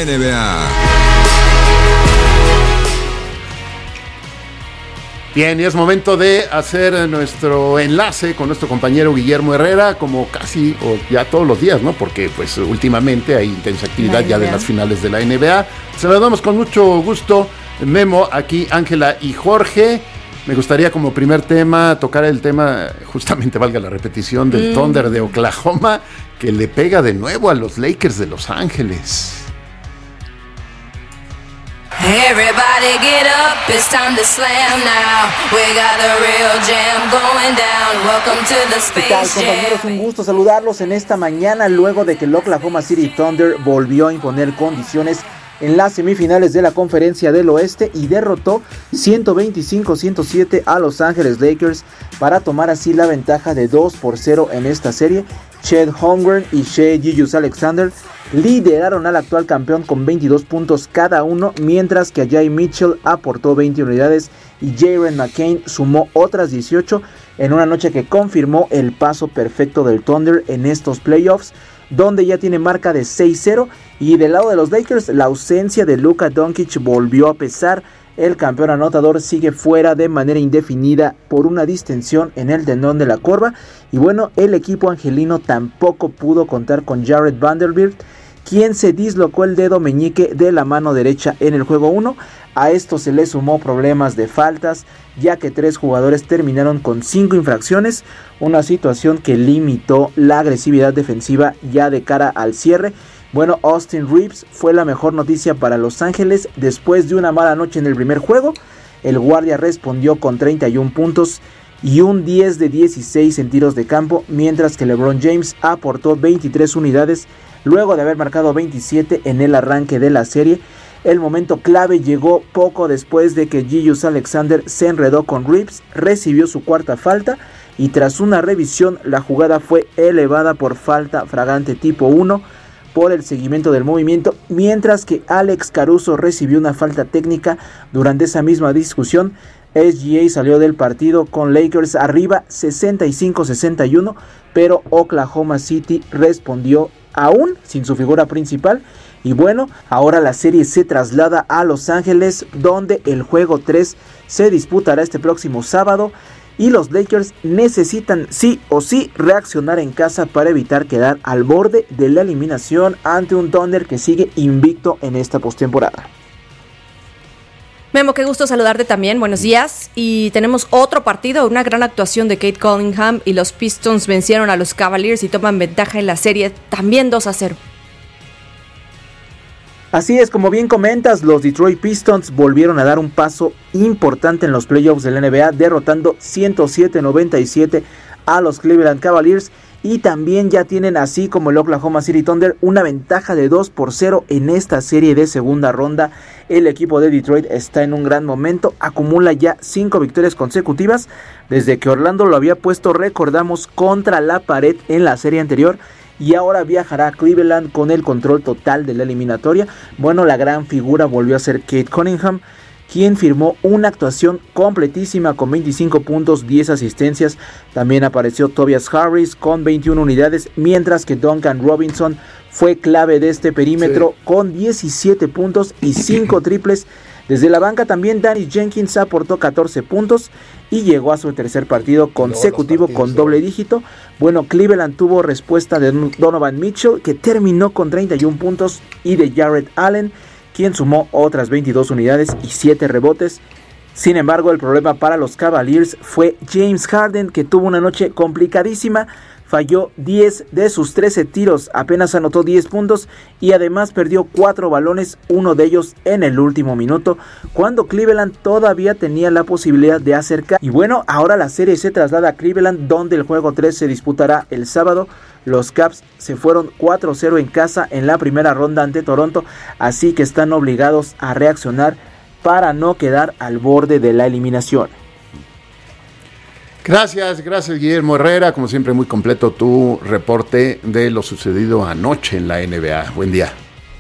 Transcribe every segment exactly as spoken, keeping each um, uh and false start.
N B A. Bien, y es momento de hacer nuestro enlace con nuestro compañero Guillermo Herrera, como casi o ya todos los días, ¿no? Porque pues últimamente hay intensa actividad ya de las finales de la N B A. Saludamos con mucho gusto, Memo, aquí Ángela y Jorge. Me gustaría como primer tema tocar el tema, justamente valga la repetición, del mm. Thunder de Oklahoma, que le pega de nuevo a los Lakers de Los Ángeles. Everybody get up, it's time to slam now. We got the real jam going down. Welcome to the Space Jam. ¿Qué tal, compañeros? Un gusto saludarlos en esta mañana luego de que el Oklahoma City Thunder volvió a imponer condiciones en las semifinales de la Conferencia del Oeste y derrotó ciento veinticinco a ciento siete a Los Ángeles Lakers para tomar así la ventaja de dos por cero en esta serie. Chet Holmgren y Shai Gilgeous-Alexander lideraron al actual campeón con veintidós puntos cada uno, mientras que Jay Mitchell aportó veinte unidades y Jaren McCain sumó otras dieciocho en una noche que confirmó el paso perfecto del Thunder en estos playoffs, donde ya tiene marca de seis cero. Y del lado de los Lakers, la ausencia de Luka Doncic volvió a pesar. El campeón anotador sigue fuera de manera indefinida por una distensión en el tendón de la corva. Y bueno, el equipo angelino tampoco pudo contar con Jared Vanderbilt, quien se dislocó el dedo meñique de la mano derecha en el juego uno. A esto se le sumó problemas de faltas, ya que tres jugadores terminaron con cinco infracciones, una situación que limitó la agresividad defensiva ya de cara al cierre. Bueno, Austin Reeves fue la mejor noticia para Los Ángeles después de una mala noche en el primer juego. El guardia respondió con treinta y un puntos y un diez de dieciséis en tiros de campo, mientras que LeBron James aportó veintitrés unidades luego de haber marcado veintisiete en el arranque de la serie. El momento clave llegó poco después de que Gilgeous-Alexander se enredó con Reeves, recibió su cuarta falta y tras una revisión la jugada fue elevada por falta flagrante tipo uno por el seguimiento del movimiento, mientras que Alex Caruso recibió una falta técnica. Durante esa misma discusión, S G A salió del partido con Lakers arriba sesenta y cinco a sesenta y uno, pero Oklahoma City respondió aún sin su figura principal. Y bueno, ahora la serie se traslada a Los Ángeles, donde el juego tres se disputará este próximo sábado. Y los Lakers necesitan sí o sí reaccionar en casa para evitar quedar al borde de la eliminación ante un Thunder que sigue invicto en esta postemporada. Memo, qué gusto saludarte también, buenos días. Y tenemos otro partido, una gran actuación de Cade Cunningham y los Pistons vencieron a los Cavaliers y toman ventaja en la serie, también dos a cero. Así es, como bien comentas, los Detroit Pistons volvieron a dar un paso importante en los playoffs de la N B A, derrotando ciento siete a noventa y siete a los Cleveland Cavaliers. Y también ya tienen, así como el Oklahoma City Thunder, una ventaja de dos por cero en esta serie de segunda ronda. El equipo de Detroit está en un gran momento, acumula ya cinco victorias consecutivas, desde que Orlando lo había puesto, recordamos, contra la pared en la serie anterior. Y ahora viajará a Cleveland con el control total de la eliminatoria. Bueno, la gran figura volvió a ser Cade Cunningham, quien firmó una actuación completísima con veinticinco puntos, diez asistencias. También apareció Tobias Harris con veintiuna unidades, mientras que Duncan Robinson fue clave de este perímetro sí. con diecisiete puntos y cinco triples. Desde la banca también Danny Jenkins aportó catorce puntos y llegó a su tercer partido consecutivo no, con doble dígito. Bueno, Cleveland tuvo respuesta de Donovan Mitchell, que terminó con treinta y un puntos, y de Jarrett Allen, quien sumó otras veintidós unidades y siete rebotes. Sin embargo, el problema para los Cavaliers fue James Harden, que tuvo una noche complicadísima. Falló diez de sus trece tiros, apenas anotó diez puntos y además perdió cuatro balones, uno de ellos en el último minuto, cuando Cleveland todavía tenía la posibilidad de acercar. Y bueno, ahora la serie se traslada a Cleveland, donde el juego tres se disputará el sábado. Los Cavs se fueron cuatro cero en casa en la primera ronda ante Toronto, así que están obligados a reaccionar para no quedar al borde de la eliminación. Gracias, gracias Guillermo Herrera, como siempre muy completo tu reporte de lo sucedido anoche en la N B A. Buen día.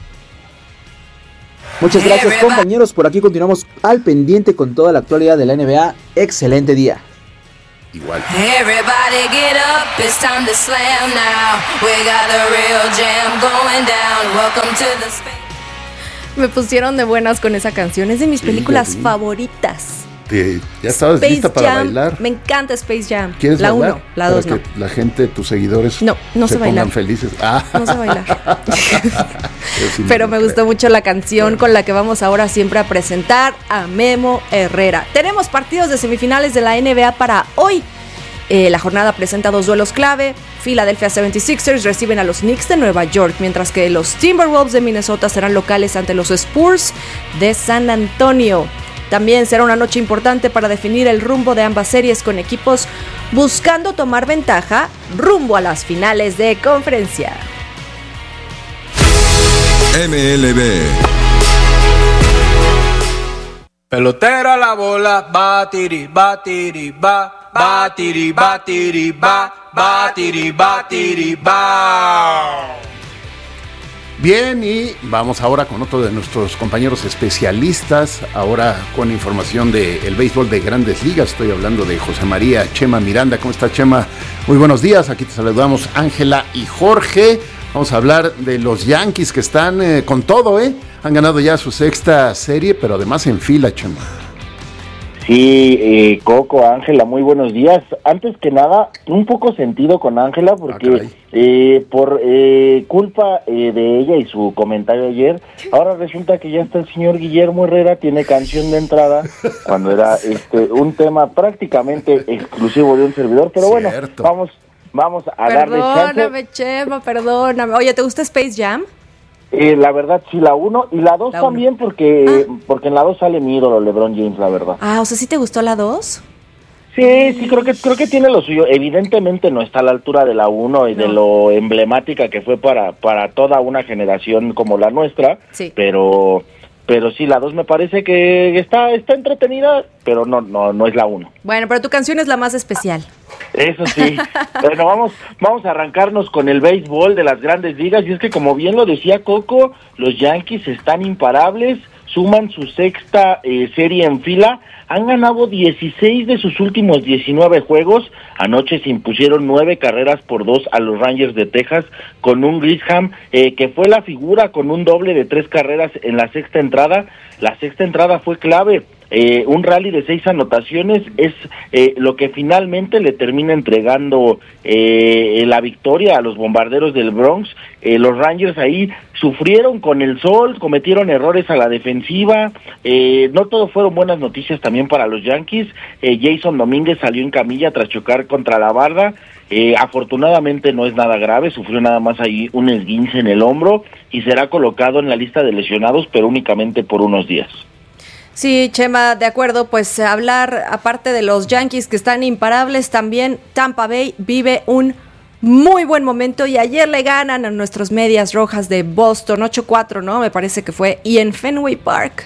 Muchas gracias, compañeros, por aquí continuamos al pendiente con toda la actualidad de la N B A. Excelente día. Igual. Everybody get up, it's time to slam now. We got the real jam going down. Welcome to the space. Me pusieron de buenas con esa canción. Es de mis películas sí, favoritas. Sí, ya estabas Space lista para Jam. bailar. Me encanta Space Jam. ¿Quieres la bailar? uno, la dos no. Que la gente, tus seguidores, no, no se sé pongan bailar. felices. Ah. No sé bailar. Sí Pero me gustó mucho la canción bueno. con la que vamos ahora siempre a presentar a Memo Herrera. Tenemos partidos de semifinales de la N B A para hoy. Eh, la jornada presenta dos duelos clave. Philadelphia setenta y seis ers reciben a los Knicks de Nueva York, mientras que los Timberwolves de Minnesota serán locales ante los Spurs de San Antonio. También será una noche importante para definir el rumbo de ambas series, con equipos buscando tomar ventaja rumbo a las finales de conferencia. M L B. Pelotera la bola, batiri, batiri, ba, batiri, batiri, ba, batiri, batiri, ba. Bien, y vamos ahora con otro de nuestros compañeros especialistas, ahora con información del béisbol de Grandes Ligas. Estoy hablando de José María Chema Miranda. ¿Cómo está, Chema? Muy buenos días, aquí te saludamos Ángela y Jorge. Vamos a hablar de los Yankees que están eh, con todo, ¿eh? Han ganado ya su sexta serie, pero además en fila, Chema. Sí, eh, Coco, Ángela, muy buenos días. Antes que nada, un poco sentido con Ángela porque ah, eh, por eh, culpa eh, de ella y su comentario ayer, ahora resulta que ya está el señor Guillermo Herrera, tiene canción de entrada, cuando era este un tema prácticamente exclusivo de un servidor, pero Cierto. bueno, vamos, vamos a darle chance. Perdóname, Chema, perdóname. Oye, ¿te gusta Space Jam? Eh, la verdad sí, la uno y la dos la también uno. porque ah. porque en la dos sale mi ídolo LeBron James, la verdad. Ah, o sea, ¿sí te gustó la dos? Sí, sí, creo que creo que tiene lo suyo. Evidentemente no está a la altura de la uno y no. de lo emblemática que fue para para toda una generación como la nuestra, sí. pero pero sí, la dos me parece que está está entretenida, pero no no no es la uno. Bueno, pero tu canción es la más especial. Eso sí. Bueno, vamos vamos a arrancarnos con el béisbol de las Grandes Ligas, y es que, como bien lo decía Coco, los Yankees están imparables, suman su sexta eh, serie en fila, han ganado dieciséis de sus últimos diecinueve juegos. Anoche se impusieron nueve carreras por dos a los Rangers de Texas, con un Grisham eh, que fue la figura con un doble de tres carreras en la sexta entrada. La sexta entrada fue clave. Eh, un rally de seis anotaciones es eh, lo que finalmente le termina entregando eh, la victoria a los Bombarderos del Bronx. Eh, los Rangers ahí sufrieron con el sol, cometieron errores a la defensiva, eh, no todo fueron buenas noticias también para los Yankees. eh, Jason Domínguez salió en camilla tras chocar contra la barda. Eh, afortunadamente no es nada grave, sufrió nada más ahí un esguince en el hombro y será colocado en la lista de lesionados, pero únicamente por unos días. Sí, Chema, de acuerdo, pues hablar, aparte de los Yankees que están imparables, también Tampa Bay vive un muy buen momento y ayer le ganan a nuestros Medias Rojas de Boston, ocho cuatro, ¿no? Me parece que fue, y en Fenway Park.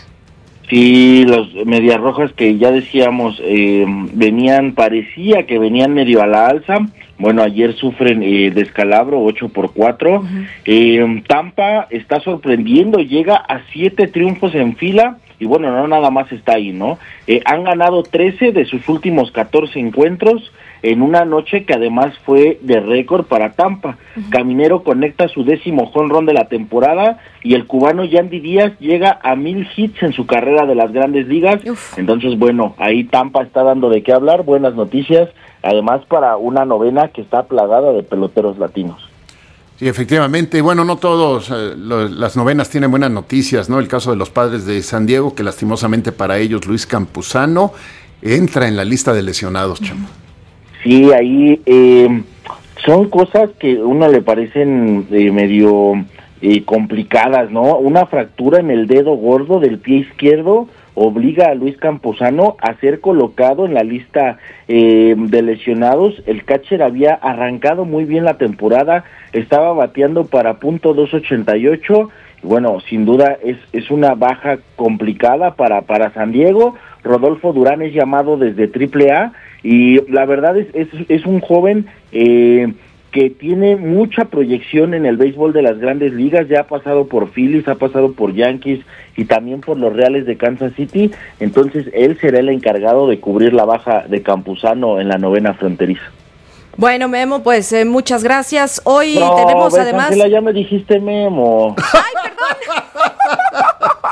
Sí, los Medias Rojas que ya decíamos, eh, venían, parecía que venían medio a la alza. Bueno, ayer sufren eh, descalabro, ocho por cuatro. Uh-huh. eh, Tampa está sorprendiendo, llega a siete triunfos en fila. Y bueno, no nada más está ahí, ¿no? Eh, han ganado trece de sus últimos catorce encuentros en una noche que además fue de récord para Tampa. Uh-huh. Caminero conecta su décimo jonrón de la temporada y el cubano Yandy Díaz llega a mil hits en su carrera de las Grandes Ligas. Uf. Entonces, bueno, ahí Tampa está dando de qué hablar, buenas noticias, además para una novena que está plagada de peloteros latinos. Sí, efectivamente. Bueno, no todos eh, lo, las novenas tienen buenas noticias, ¿no? El caso de los Padres de San Diego, que lastimosamente para ellos Luis Campuzano entra en la lista de lesionados, Chema. Sí, ahí eh, son cosas que a uno le parecen eh, medio eh, complicadas, ¿no? Una fractura en el dedo gordo del pie izquierdo obliga a Luis Campuzano a ser colocado en la lista eh, de lesionados. El catcher había arrancado muy bien la temporada, estaba bateando para punto dos ochenta y ocho, y bueno, sin duda es es una baja complicada para para San Diego. Rodolfo Durán es llamado desde triple A y la verdad es es, es un joven eh, que tiene mucha proyección en el béisbol de las Grandes Ligas. Ya ha pasado por Phillies, ha pasado por Yankees y también por los Reales de Kansas City. Entonces él será el encargado de cubrir la baja de Campuzano en la novena fronteriza. Bueno, Memo, pues eh, muchas gracias. Hoy no, tenemos ves, además... Ángela, ya me dijiste Memo. ¡Ay, perdón!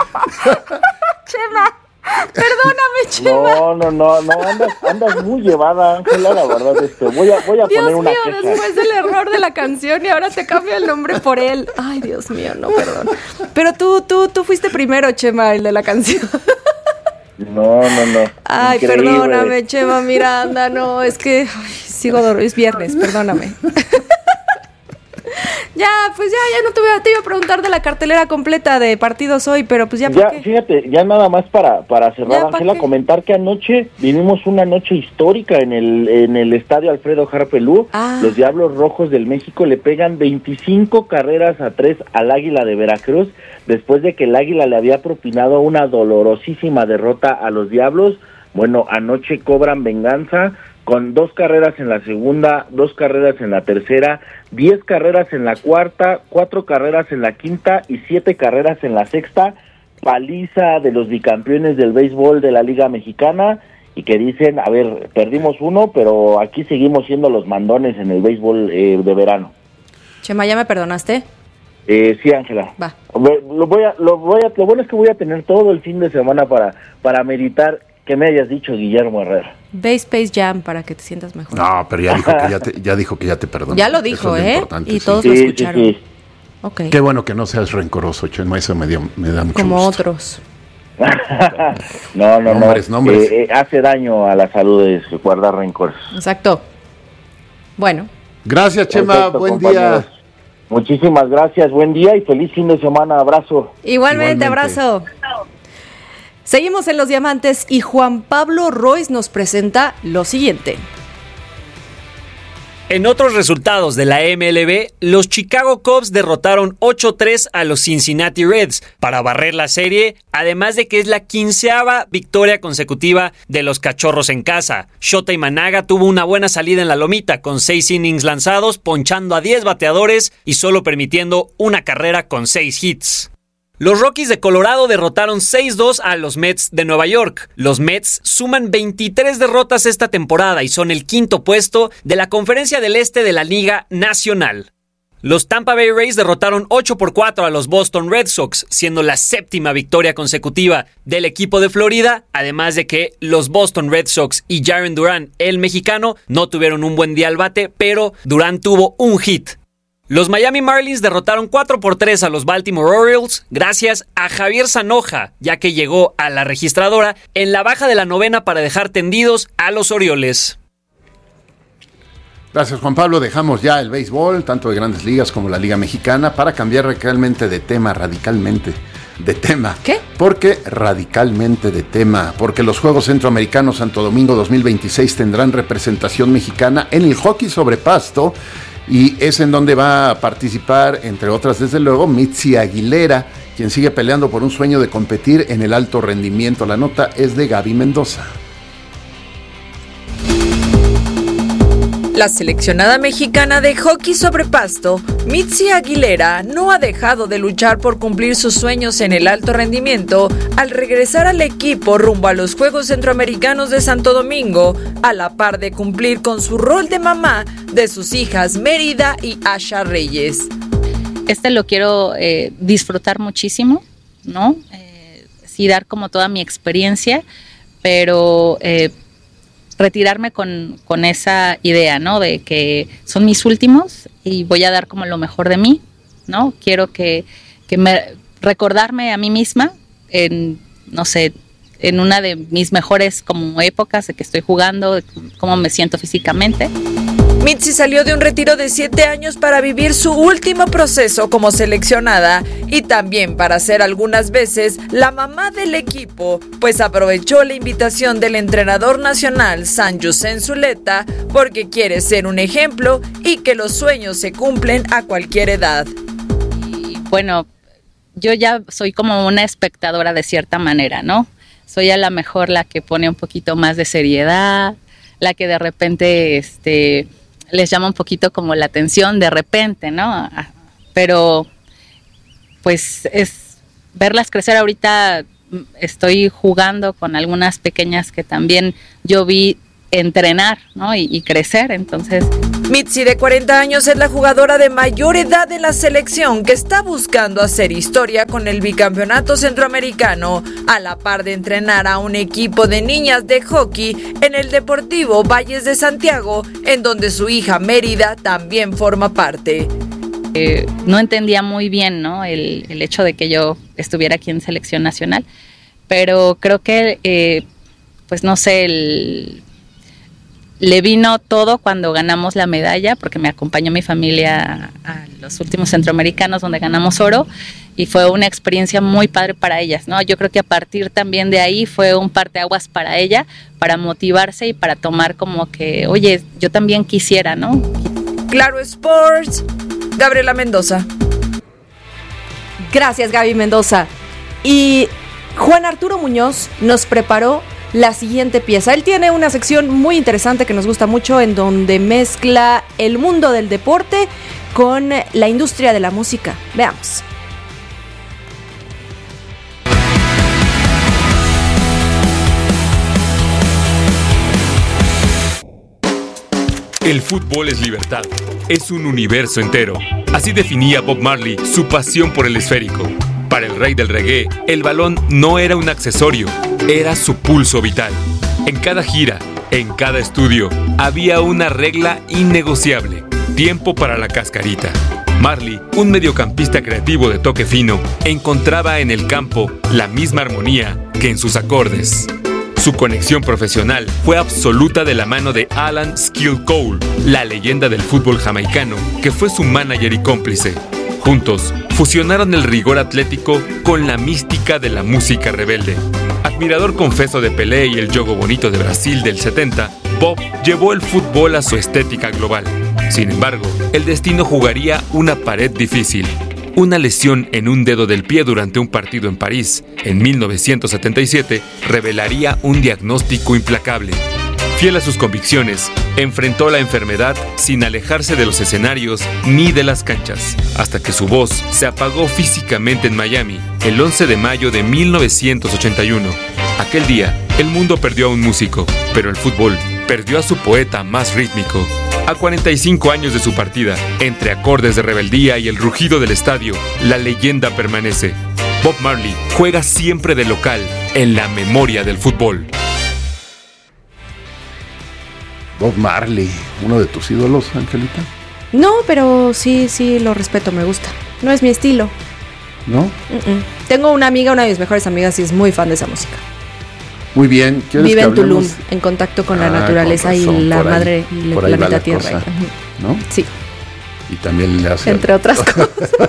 No, no, no, no, andas, andas muy llevada, Ángela, la verdad, este, voy a, voy a Dios poner una mío, queja. después del error de la canción y ahora te cambio el nombre por él. Ay, Dios mío, no, perdón. Pero tú, tú, tú fuiste primero, Chema, el de la canción. No, no, no. Ay, Increíble. perdóname, Chema Miranda, no, es que ay, sigo dormido, es viernes, perdóname. Ya, pues ya, ya no te, voy a, te iba a preguntar de la cartelera completa de partidos hoy, pero pues ya, Ya, ¿para qué? fíjate, ya nada más para, para Ya, cerrar, ¿pa' Ángela, qué? comentar que anoche vivimos una noche histórica en el, en el estadio Alfredo Harpelú. Ah. Los Diablos Rojos del México le pegan veinticinco carreras a tres al Águila de Veracruz, después de que el Águila le había propinado una dolorosísima derrota a los Diablos. Bueno, anoche cobran venganza con dos carreras en la segunda, dos carreras en la tercera, diez carreras en la cuarta, cuatro carreras en la quinta y siete carreras en la sexta. Paliza de los bicampeones del béisbol de la Liga Mexicana, y que dicen, a ver, perdimos uno, pero aquí seguimos siendo los mandones en el béisbol eh, de verano. Chema, ¿ya me perdonaste? Eh, sí, Ángela. Va. Lo voy a, lo voy a, lo bueno es que voy a tener todo el fin de semana para, para meditar que me hayas dicho Guillermo Herrera. Ve Space Jam para que te sientas mejor. No, pero ya dijo que ya te, ya dijo que ya te perdonó. Ya lo Eso dijo, es lo ¿eh? importante, Y sí. todos Sí, lo sí, escucharon. sí. Ok. Qué bueno que no seas rencoroso, Chema, eso me, dio, me da mucho Como gusto. otros. no, no, Nombres, no. nombres. Eh, eh, hace daño a la salud de guardar rencores. Exacto. Bueno, Gracias, Chema, Perfecto, buen compañeros. día. Muchísimas gracias, buen día y feliz fin de semana. Abrazo. igualmente, Igualmente. abrazo. Seguimos en Los Diamantes y Juan Pablo Royce nos presenta lo siguiente. En otros resultados de la M L B, los Chicago Cubs derrotaron ocho tres a los Cincinnati Reds para barrer la serie, además de que es la quinceava victoria consecutiva de los Cachorros en casa. Shota Imanaga tuvo una buena salida en la lomita con seis innings lanzados, ponchando a diez bateadores y solo permitiendo una carrera con seis hits. Los Rockies de Colorado derrotaron seis dos a los Mets de Nueva York. Los Mets suman veintitrés derrotas esta temporada y son el quinto puesto de la Conferencia del Este de la Liga Nacional. Los Tampa Bay Rays derrotaron ocho por cuatro a los Boston Red Sox, siendo la séptima victoria consecutiva del equipo de Florida, además de que los Boston Red Sox y Jarren Duran, el mexicano, no tuvieron un buen día al bate, pero Duran tuvo un hit. Los Miami Marlins derrotaron cuatro por tres a los Baltimore Orioles gracias a Javier Zanoja, ya que llegó a la registradora en la baja de la novena para dejar tendidos a los Orioles. Gracias, Juan Pablo. Dejamos ya el béisbol, tanto de Grandes Ligas como la Liga Mexicana, para cambiar radicalmente de tema, radicalmente de tema. ¿Qué? Porque radicalmente de tema, porque los Juegos Centroamericanos Santo Domingo dos mil veintiséis tendrán representación mexicana en el hockey sobre pasto, y es en donde va a participar, entre otras, desde luego, Mitzi Aguilera, quien sigue peleando por un sueño de competir en el alto rendimiento. La nota es de Gaby Mendoza. La seleccionada mexicana de hockey sobre pasto, Mitzi Aguilera, no ha dejado de luchar por cumplir sus sueños en el alto rendimiento al regresar al equipo rumbo a los Juegos Centroamericanos de Santo Domingo, a la par de cumplir con su rol de mamá de sus hijas Mérida y Asha Reyes. Este lo quiero eh, disfrutar muchísimo, ¿no? Eh, sí, dar como toda mi experiencia, pero eh, retirarme con, con esa idea, ¿no? De que son mis últimos y voy a dar como lo mejor de mí, ¿no? Quiero que, que me recordarme a mí misma en, no sé, en una de mis mejores como épocas de que estoy jugando, de cómo me siento físicamente. Mitzi salió de un retiro de siete años para vivir su último proceso como seleccionada y también para ser algunas veces la mamá del equipo, pues aprovechó la invitación del entrenador nacional San José Zuleta porque quiere ser un ejemplo y que los sueños se cumplen a cualquier edad. Y bueno, yo ya soy como una espectadora de cierta manera, ¿no? Soy a lo mejor la que pone un poquito más de seriedad, la que de repente este, les llama un poquito como la atención de repente, ¿no? Pero pues es verlas crecer. Ahorita estoy jugando con algunas pequeñas que también yo vi entrenar, ¿no? Y, y crecer, entonces Mitzi, de cuarenta años, es la jugadora de mayor edad de la selección que está buscando hacer historia con el bicampeonato centroamericano, a la par de entrenar a un equipo de niñas de hockey en el Deportivo Valles de Santiago, en donde su hija Mérida también forma parte. Eh, no entendía muy bien, ¿no? el, el hecho de que yo estuviera aquí en selección nacional, pero creo que, eh, pues no sé, el... le vino todo cuando ganamos la medalla, porque me acompañó mi familia a los últimos centroamericanos donde ganamos oro, y fue una experiencia muy padre para ellas, ¿no? Yo creo que a partir también de ahí fue un parteaguas para ella, para motivarse y para tomar como que, oye, yo también quisiera, ¿no? Claro Sports, Gabriela Mendoza. Gracias, Gaby Mendoza. Y Juan Arturo Muñoz nos preparó la siguiente pieza. Él tiene una sección muy interesante que nos gusta mucho, en donde mezcla el mundo del deporte con la industria de la música. Veamos. El fútbol es libertad, es un universo entero. Así definía Bob Marley su pasión por el esférico. Para el rey del reggae, el balón no era un accesorio, era su pulso vital. En cada gira, en cada estudio, había una regla innegociable: tiempo para la cascarita. Marley, un mediocampista creativo de toque fino, encontraba en el campo la misma armonía que en sus acordes. Su conexión profesional fue absoluta de la mano de Alan Skill Cole, la leyenda del fútbol jamaicano, que fue su manager y cómplice. Juntos, fusionaron el rigor atlético con la mística de la música rebelde. Admirador confeso de Pelé y el Jogo Bonito de Brasil del setenta, Bob llevó el fútbol a su estética global. Sin embargo, el destino jugaría una pared difícil. Una lesión en un dedo del pie durante un partido en París, en mil novecientos setenta y siete, revelaría un diagnóstico implacable. Fiel a sus convicciones, enfrentó la enfermedad sin alejarse de los escenarios ni de las canchas, hasta que su voz se apagó físicamente en Miami, el once de mayo de mil novecientos ochenta y uno. Aquel día, el mundo perdió a un músico, pero el fútbol perdió a su poeta más rítmico. A cuarenta y cinco años de su partida, entre acordes de rebeldía y el rugido del estadio, la leyenda permanece. Bob Marley juega siempre de local en la memoria del fútbol. Bob Marley, uno de tus ídolos, Angelita. No, pero sí, sí, lo respeto, me gusta. No es mi estilo. ¿No? Uh-uh. Tengo una amiga, una de mis mejores amigas, y es muy fan de esa música. Muy bien. Vive que en hablemos? Tulum, en contacto con ah, la naturaleza con razón, y la por madre ahí, y el por ahí va planeta la Tierra. cosa, ¿no? Sí. Y también le hace... Entre otras cosas.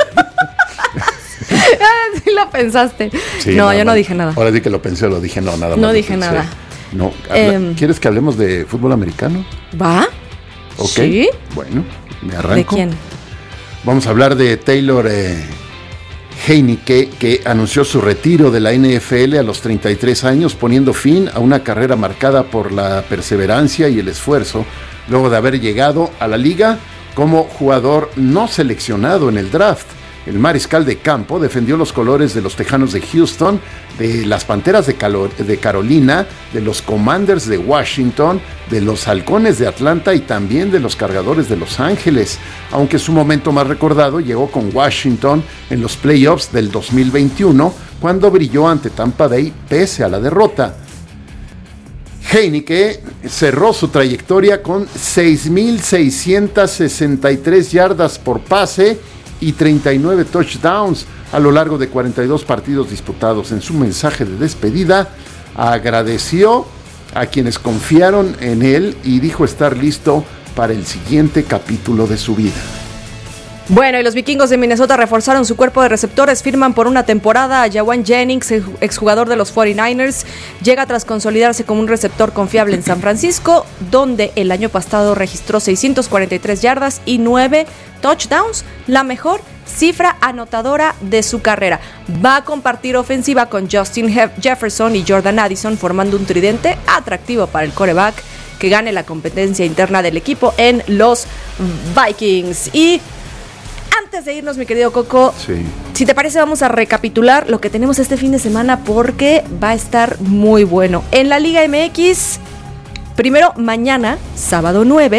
Sí lo pensaste. Sí, no, no, yo no, no dije nada. Ahora sí que lo pensé, lo dije, no, nada más. No dije pensé. nada. No, habla, eh, ¿quieres que hablemos de fútbol americano? ¿Va? Ok. ¿Sí? Bueno, me arranco. ¿De quién? Vamos a hablar de Taylor eh, Heinicke, que anunció su retiro de la N F L a los treinta y tres años, poniendo fin a una carrera marcada por la perseverancia y el esfuerzo, luego de haber llegado a la liga como jugador no seleccionado en el draft. El mariscal de campo defendió los colores de los Tejanos de Houston, de las Panteras de, Calo- de Carolina, de los Commanders de Washington, de los Halcones de Atlanta y también de los Cargadores de Los Ángeles, aunque su momento más recordado llegó con Washington en los playoffs del dos mil veintiuno, cuando brilló ante Tampa Bay pese a la derrota. Heinicke cerró su trayectoria con seis mil seiscientas sesenta y tres yardas por pase y treinta y nueve touchdowns a lo largo de cuarenta y dos partidos disputados. En su mensaje de despedida, agradeció a quienes confiaron en él y dijo estar listo para el siguiente capítulo de su vida. Bueno, y los vikingos de Minnesota reforzaron su cuerpo de receptores, firman por una temporada a Jawan Jennings, exjugador de los cuarenta y nueve ers, llega tras consolidarse como un receptor confiable en San Francisco, donde el año pasado registró seiscientas cuarenta y tres yardas y nueve touchdowns, la mejor cifra anotadora de su carrera. Va a compartir ofensiva con Justin Jefferson y Jordan Addison, formando un tridente atractivo para el quarterback que gane la competencia interna del equipo en los Vikings. Y antes de irnos, mi querido Coco, sí. si te parece, vamos a recapitular lo que tenemos este fin de semana porque va a estar muy bueno. En la Liga M X, primero mañana, sábado nueve,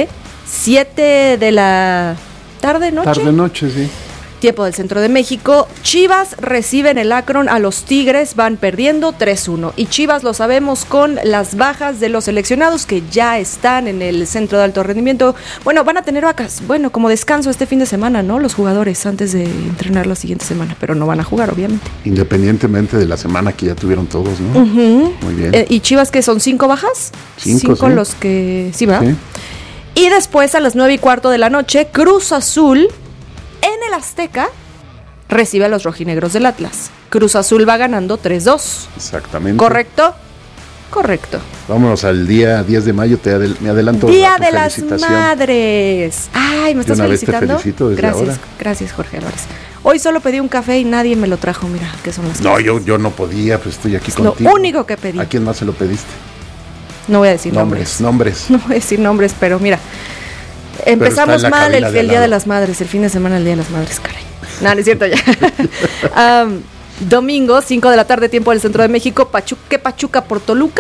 siete de la tarde, noche. Tarde, noche, sí. Tiempo del centro de México. Chivas reciben el Akron a los Tigres, van perdiendo tres uno. Y Chivas lo sabemos con las bajas de los seleccionados que ya están en el centro de alto rendimiento. Bueno, van a tener vacas, bueno, como descanso este fin de semana, ¿no? Los jugadores antes de entrenar la siguiente semana, pero no van a jugar, obviamente. Independientemente de la semana que ya tuvieron todos, ¿no? Uh-huh. Muy bien. Eh, ¿Y Chivas que son cinco bajas? Cinco, Cinco sí. los que... Sí, ¿verdad? Sí. Y después a las nueve y cuarto de la noche, Cruz Azul en el Azteca recibe a los rojinegros del Atlas. Cruz Azul va ganando tres dos. Exactamente. ¿Correcto? Correcto. Vámonos al día diez de mayo, te adel- me adelanto. Día a tu de las felicitación. Madres. Ay, ¿me De estás una vez te felicitando? felicito desde gracias, ahora. gracias, Jorge Álvarez. Hoy solo pedí un café y nadie me lo trajo, mira, que son las No, cosas. yo, yo no podía, pues estoy aquí Es lo contigo. único que pedí. ¿A quién más se lo pediste? No voy a decir nombres. Nombres, nombres. No voy a decir nombres, pero mira, empezamos está en la mal el, cabina de el al Día de lado. las Madres, el fin de semana el Día de las Madres, caray. No, no es cierto ya. um, domingo, cinco de la tarde, tiempo del centro de México. Pachu- ¿Qué Pachuca por Toluca?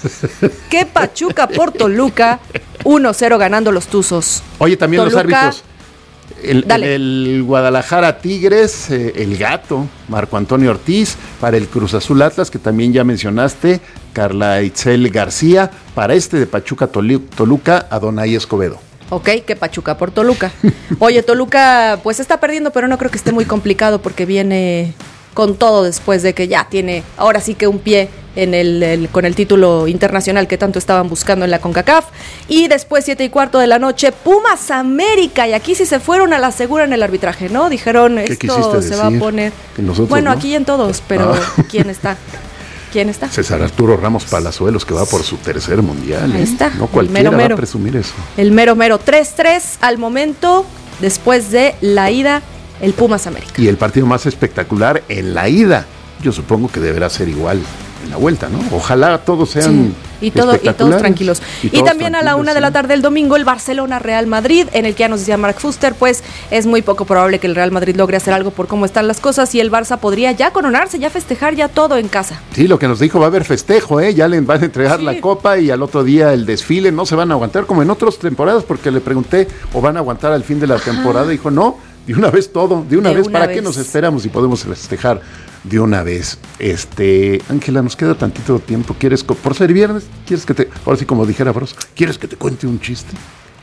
¿Qué Pachuca por Toluca? uno cero ganando los Tuzos. Oye, también Toluca, los árbitros. El, dale. el, el Guadalajara Tigres, eh, el Gato, Marco Antonio Ortiz, para el Cruz Azul Atlas, que también ya mencionaste, Carla Itzel García, para este de Pachuca Tolu- Toluca, Adonai Escobedo. Ok, que Pachuca por Toluca. Oye, Toluca pues está perdiendo, pero no creo que esté muy complicado porque viene con todo después de que ya tiene ahora sí que un pie en el, el con el título internacional que tanto estaban buscando en la CONCACAF. Y después siete y cuarto de la noche, Pumas América, y aquí sí se fueron a la segura en el arbitraje, ¿no? Dijeron, ¿Qué esto quisiste se va a decir? poner... Que nosotros, bueno, ¿no? aquí en todos, pero Ah. ¿quién está? ¿Quién está? César Arturo Ramos Palazuelos, que va por su tercer mundial. Ahí ¿eh? está, No el cualquiera mero, va mero. a presumir eso. El mero mero tres tres al momento después de la ida el Pumas América. Y el partido más espectacular en la ida, yo supongo que deberá ser igual en la vuelta, ¿no? Ojalá todos sean Sí, y, todo, y todos espectaculares. tranquilos. Y, todos también a la tranquilos, una de sí. la tarde del domingo, el Barcelona-Real Madrid, en el que ya nos decía Mark Fuster, pues es muy poco probable que el Real Madrid logre hacer algo por cómo están las cosas y el Barça podría ya coronarse, ya festejar ya todo en casa. Sí, lo que nos dijo, va a haber festejo, ¿eh? Ya le van a entregar Sí. la copa y al otro día el desfile, no se van a aguantar como en otras temporadas, porque le pregunté, ¿o van a aguantar al fin de la temporada? Dijo, no, de una vez todo, de una De vez, una ¿para vez. qué nos esperamos si podemos festejar de una vez? Este, Ángela, nos queda tantito tiempo, ¿quieres, co- por ser viernes, quieres que te, ahora sí como dijera Bros, ¿quieres que te cuente un chiste?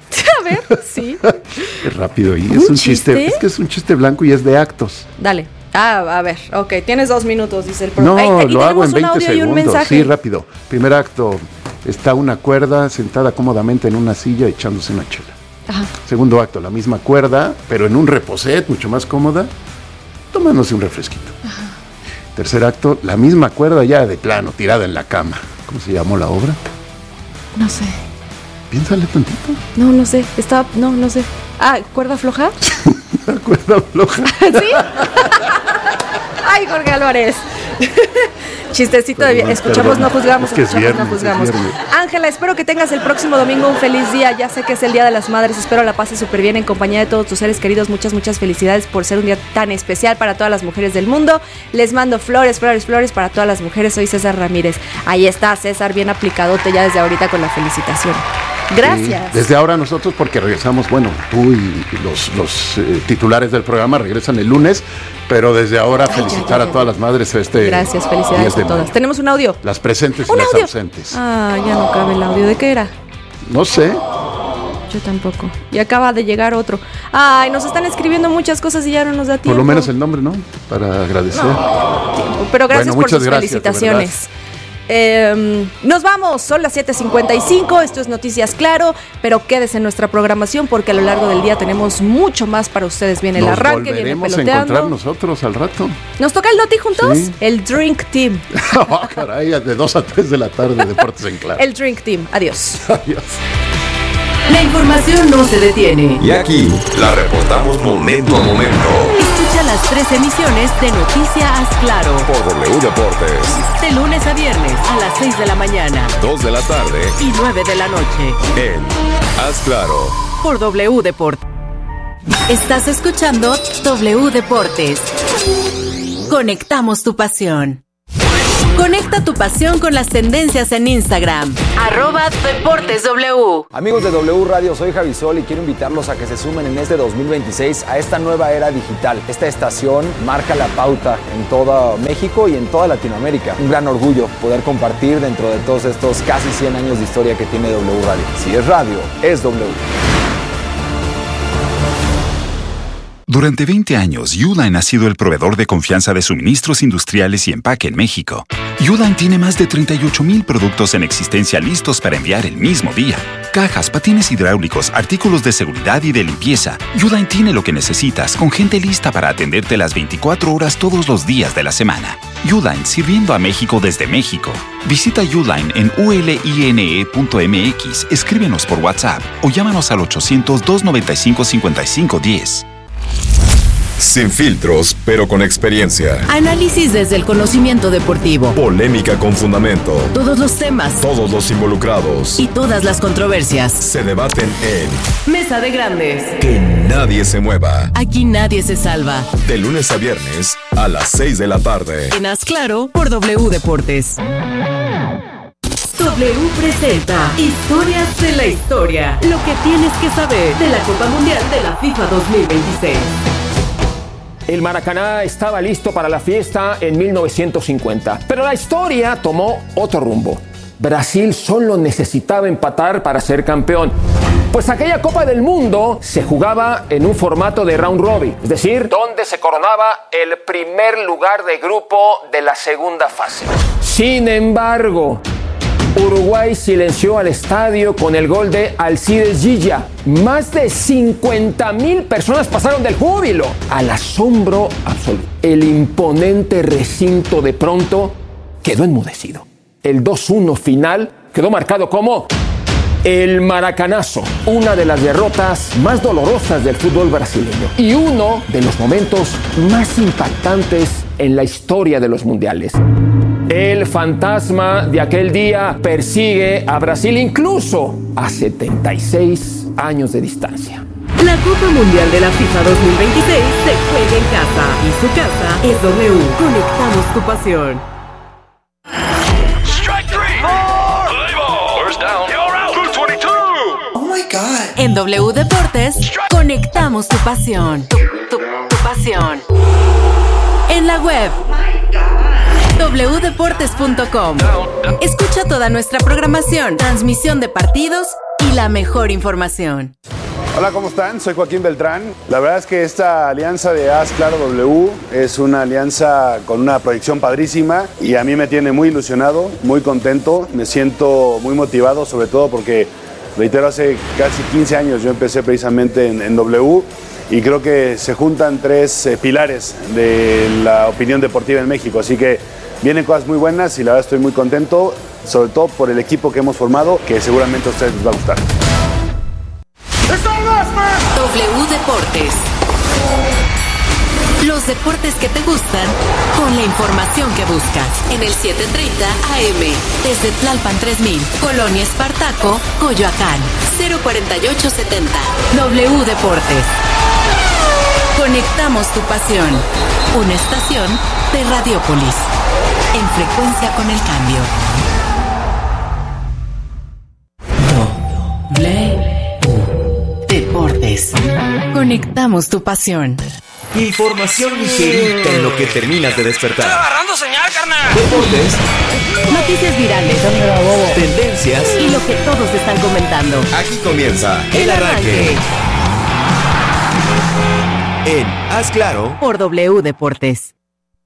A ver, sí. Es rápido y ¿Un es un chiste? chiste? es que es un chiste blanco y es de actos. Dale. Ah, a ver, ok, tienes dos minutos, dice el pro. No, Ay, y lo hago en tenemos un veinte audio y un segundos. mensaje. Sí, rápido. Primer acto, está una cuerda sentada cómodamente en una silla echándose una chela. Ajá. Segundo acto, la misma cuerda, pero en un reposet mucho más cómoda, tomándose un refresquito. Ajá. Tercer acto, la misma cuerda ya de plano, tirada en la cama. ¿Cómo se llamó la obra? No sé. Piénsale tantito. No, no sé. Estaba, no, no sé. Ah, ¿cuerda floja? La cuerda floja. ¿Sí? Ay, Jorge Álvarez. Chistecito de Perdón, Escuchamos, perdón. no juzgamos. Es que es Escuchamos, viernes, no es juzgamos. viernes. Ángela, espero que tengas el próximo domingo un feliz día. Ya sé que es el Día de las Madres. Espero la pases súper bien en compañía de todos tus seres queridos. Muchas, muchas felicidades por ser un día tan especial para todas las mujeres del mundo. Les mando flores, flores, flores para todas las mujeres. Soy César Ramírez. Ahí está, César, bien aplicadote ya desde ahorita con la felicitación. Gracias. Sí, desde ahora nosotros, porque regresamos, bueno, tú y los, los eh, titulares del programa regresan el lunes, pero desde ahora Ay, felicitar ya, ya, a todas las madres este Gracias, felicidades diez de a todas. mayo. Tenemos un audio. Las presentes y ¿Un las audio? ausentes. Ah, ya no cabe el audio. ¿De qué era? No sé. Yo tampoco. Y acaba de llegar otro. Ay, nos están escribiendo muchas cosas y ya no nos da tiempo. Por lo menos el nombre, ¿no? Para agradecer. Pero gracias Bueno, por muchas sus gracias, de felicitaciones. Eh, nos vamos, son las siete cincuenta y cinco, esto es Noticias Claro, pero quédese en nuestra programación porque a lo largo del día tenemos mucho más para ustedes. Viene el Nos arranque, viene volveremos a peloteando. encontrar nosotros al rato. ¿Nos toca el Noti juntos? Sí. El Drink Team. Oh, caray, de dos a tres de la tarde, Deportes en Claro. El Drink Team. Adiós. Adiós. La información no se detiene. Y aquí la reportamos momento a momento. Escucha las tres emisiones de Noticias Claro. Por W Deportes. De lunes a viernes a las seis de la mañana dos de la tarde. y nueve de la noche. En Haz Claro. Por W Deportes. Estás escuchando W Deportes. Conectamos tu pasión. Conecta tu pasión con las tendencias en Instagram. Arroba Deportes W. Amigos de W Radio, soy Javi Sol y quiero invitarlos a que se sumen en este dos mil veintiséis a esta nueva era digital. Esta estación marca la pauta en todo México y en toda Latinoamérica. Un gran orgullo poder compartir dentro de todos estos casi cien años de historia que tiene W Radio. Si es radio, es W. Durante veinte años, Uline ha sido el proveedor de confianza de suministros industriales y empaque en México. Uline tiene más de treinta y ocho mil productos en existencia listos para enviar el mismo día. Cajas, patines hidráulicos, artículos de seguridad y de limpieza. Uline tiene lo que necesitas, con gente lista para atenderte las veinticuatro horas todos los días de la semana. Uline, sirviendo a México desde México. Visita Uline en u l i n e punto m x, escríbenos por WhatsApp o llámanos al ochocientos, doscientos noventa y cinco, cincuenta y cinco diez. Sin filtros, pero con experiencia. Análisis desde el conocimiento deportivo. Polémica con fundamento. Todos los temas. Todos los involucrados. Y todas las controversias. Se debaten en Mesa de Grandes. Que nadie se mueva. Aquí nadie se salva. De lunes a viernes a las seis de la tarde. En Haz Claro por W Deportes. W presenta Historias de la Historia. Lo que tienes que saber de la Copa Mundial de la FIFA dos mil veintiséis. El Maracaná estaba listo para la fiesta en mil novecientos cincuenta, pero la historia tomó otro rumbo. Brasil solo necesitaba empatar para ser campeón, pues aquella Copa del Mundo se jugaba en un formato de round robin, es decir, donde se coronaba el primer lugar de grupo de la segunda fase. Sin embargo, Uruguay silenció al estadio con el gol de Alcides Gilla. Más de cincuenta mil personas pasaron del júbilo al asombro absoluto. El imponente recinto de pronto quedó enmudecido. El dos uno final quedó marcado como el Maracanazo, una de las derrotas más dolorosas del fútbol brasileño y uno de los momentos más impactantes en la historia de los mundiales. El fantasma de aquel día persigue a Brasil incluso a setenta y seis años de distancia. La Copa Mundial de la FIFA dos mil veintiséis se juega en casa y su casa es W. Conectamos tu pasión. Oh my God. En W Deportes, conectamos tu pasión. Tu, tu, tu pasión. En la web doble u deportes punto com. Escucha toda nuestra programación, transmisión de partidos y la mejor información. Hola, ¿cómo están? Soy Joaquín Beltrán. La verdad es que esta alianza de Haz Claro W es una alianza con una proyección padrísima y a mí me tiene muy ilusionado, muy contento, me siento muy motivado, sobre todo porque, reitero, hace casi quince años yo empecé precisamente en, en W y creo que se juntan tres eh, pilares de la opinión deportiva en México, así que vienen cosas muy buenas y la verdad estoy muy contento, sobre todo por el equipo que hemos formado, que seguramente a ustedes les va a gustar. W Deportes. Los deportes que te gustan con la información que buscas. En el setecientos treinta A M. Desde Tlalpan tres mil. Colonia Espartaco, Coyoacán. cero cuarenta y ocho setenta. W Deportes. Conectamos tu pasión. Una estación de Radiópolis. En frecuencia con el cambio. W Deportes. Conectamos tu pasión. Información ligerita en lo que terminas de despertar. ¡Estoy agarrando señal, carnal! Deportes. Noticias virales. Tendencias. Y lo que todos están comentando. Aquí comienza El Arranque. En Haz Claro por W Deportes.